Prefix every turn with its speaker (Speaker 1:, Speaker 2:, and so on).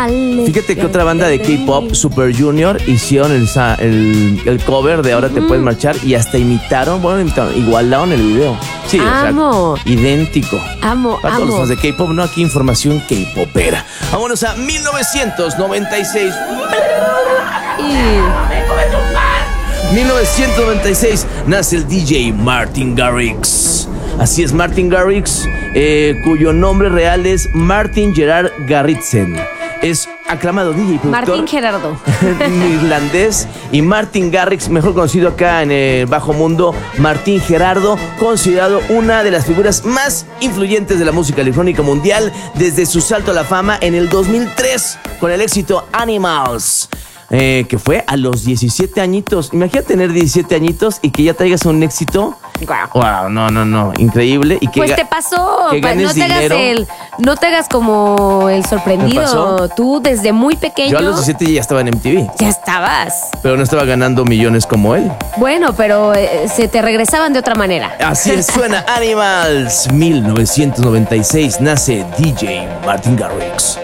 Speaker 1: Fíjate que otra banda de K-pop, Super Junior, hicieron el cover de Ahora te puedes marchar y hasta igualaron el video. Sí,
Speaker 2: amo.
Speaker 1: O sea, idéntico.
Speaker 2: Amo.
Speaker 1: Para todos los fans de K-pop, no, aquí información K-popera. Vámonos a 1996. 1996 nace el DJ Martin Garrix. Así es, Martin Garrix, cuyo nombre real es Martin Gerard Garritsen. Es aclamado DJ y productor.
Speaker 2: Martin Gerardo.
Speaker 1: Irlandés. Y Martin Garrix, mejor conocido acá en el bajo mundo, Martin Gerardo, considerado una de las figuras más influyentes de la música electrónica mundial desde su salto a la fama en el 2003 con el éxito Animals. Que fue a los 17 añitos. Imagínate tener 17 añitos y que ya traigas un éxito. Wow, no, increíble. Y que
Speaker 2: pues te pasó,
Speaker 1: que ganes dinero.
Speaker 2: No te hagas como el sorprendido. Tú desde muy pequeño.
Speaker 1: Yo a los 17 ya estaba en MTV.
Speaker 2: Ya estabas.
Speaker 1: Pero no estaba ganando millones como él.
Speaker 2: Bueno, pero se te regresaban de otra manera.
Speaker 1: Así es, suena Animals. 1996 nace DJ Martin Garrix.